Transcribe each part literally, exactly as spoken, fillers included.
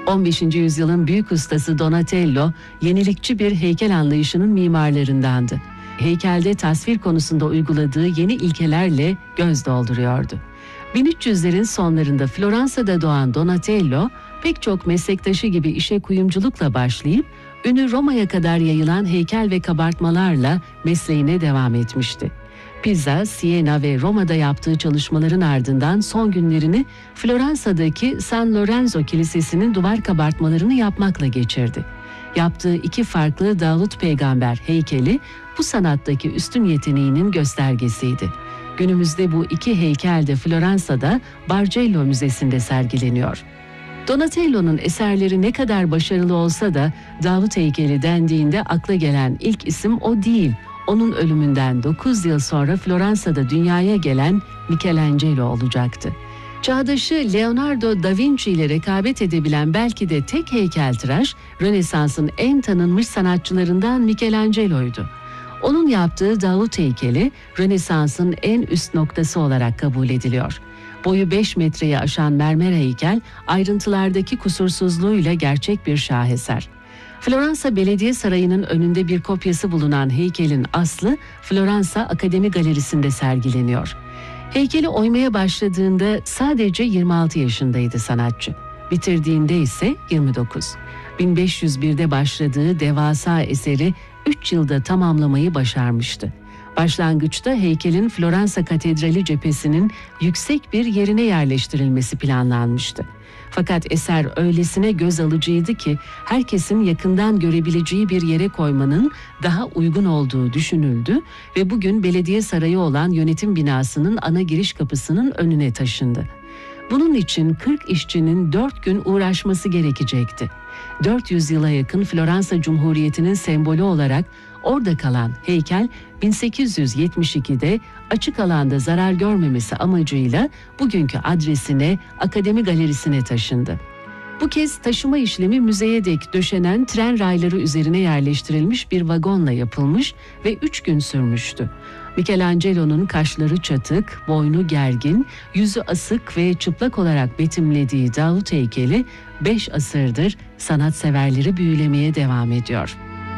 on beşinci yüzyılın büyük ustası Donatello, yenilikçi bir heykel anlayışının mimarlarındandı. Heykelde tasvir konusunda uyguladığı yeni ilkelerle göz dolduruyordu. bin üç yüzlerin sonlarında Floransa'da doğan Donatello, pek çok meslektaşı gibi işe kuyumculukla başlayıp, ünü Roma'ya kadar yayılan heykel ve kabartmalarla mesleğine devam etmişti. Pisa, Siena ve Roma'da yaptığı çalışmaların ardından son günlerini Floransa'daki San Lorenzo Kilisesi'nin duvar kabartmalarını yapmakla geçirdi. Yaptığı iki farklı Davut Peygamber heykeli bu sanattaki üstün yeteneğinin göstergesiydi. Günümüzde bu iki heykel de Floransa'da Bargello Müzesi'nde sergileniyor. Donatello'nun eserleri ne kadar başarılı olsa da Davut heykeli dendiğinde akla gelen ilk isim o değil. Onun ölümünden dokuz yıl sonra Floransa'da dünyaya gelen Michelangelo olacaktı. Çağdaşı Leonardo da Vinci ile rekabet edebilen belki de tek heykeltıraş, Rönesans'ın en tanınmış sanatçılarından Michelangelo'ydu. Onun yaptığı Davut heykeli, Rönesans'ın en üst noktası olarak kabul ediliyor. Boyu beş metreyi aşan mermer heykel, ayrıntılardaki kusursuzluğuyla gerçek bir şaheser. Floransa Belediye Sarayı'nın önünde bir kopyası bulunan heykelin aslı Floransa Akademi Galerisi'nde sergileniyor. Heykeli oymaya başladığında sadece yirmi altı yaşındaydı sanatçı. Bitirdiğinde ise yirmi dokuz. bin beş yüz birde başladığı devasa eseri üç yılda tamamlamayı başarmıştı. Başlangıçta heykelin Floransa Katedrali cephesinin yüksek bir yerine yerleştirilmesi planlanmıştı. Fakat eser öylesine göz alıcıydı ki herkesin yakından görebileceği bir yere koymanın daha uygun olduğu düşünüldü ve bugün belediye sarayı olan yönetim binasının ana giriş kapısının önüne taşındı. Bunun için kırk işçinin dört gün uğraşması gerekecekti. dört yüz yıla yakın Floransa Cumhuriyeti'nin sembolü olarak orada kalan heykel bin sekiz yüz yetmiş ikide açık alanda zarar görmemesi amacıyla bugünkü adresine Akademi Galerisi'ne taşındı. Bu kez taşıma işlemi müzeye dek döşenen tren rayları üzerine yerleştirilmiş bir vagonla yapılmış ve üç gün sürmüştü. Michelangelo'nun kaşları çatık, boynu gergin, yüzü asık ve çıplak olarak betimlediği Davut heykeli beş asırdır sanatseverleri büyülemeye devam ediyor.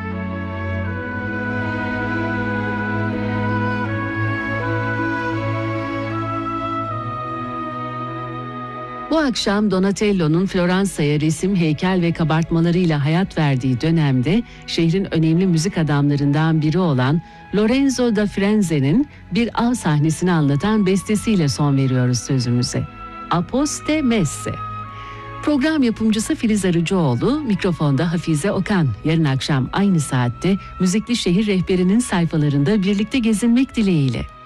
Bu akşam Donatello'nun Floransa'ya resim, heykel ve kabartmalarıyla hayat verdiği dönemde şehrin önemli müzik adamlarından biri olan Lorenzo da Firenze'nin bir av sahnesini anlatan bestesiyle son veriyoruz sözümüze. Aposte Messe. Program yapımcısı Filiz Arıcıoğlu, mikrofonda Hafize Okan. Yarın akşam aynı saatte Müzikli Şehir Rehberi'nin sayfalarında birlikte gezinmek dileğiyle.